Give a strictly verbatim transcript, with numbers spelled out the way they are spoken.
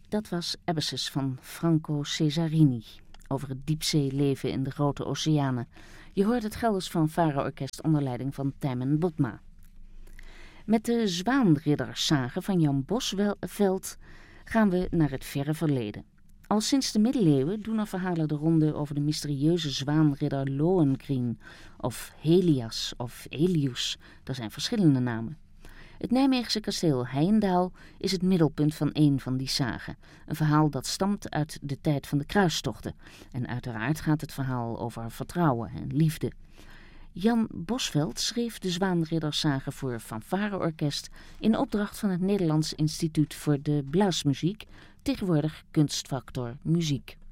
Dat was Abyssus van Franco Cesarini, over het diepzeeleven in de grote oceanen. Je hoort het Gelders Fanfare-orkest onder leiding van Tijmen Botma. Met de Zwaanridderssaga van Jan Bosveld gaan we naar het verre verleden. Al sinds de middeleeuwen doen er verhalen de ronde over de mysterieuze zwaanridder Lohengrin, of Helias of Elius, er zijn verschillende namen. Het Nijmeegse kasteel Heyendaal is het middelpunt van een van die sagen. Een verhaal dat stamt uit de tijd van de kruistochten. En uiteraard gaat het verhaal over vertrouwen en liefde. Jan Bosveld schreef de Zwaanridderssaga voor fanfareorkest in opdracht van het Nederlands Instituut voor de Blaasmuziek, tegenwoordig Kunstfactor Muziek.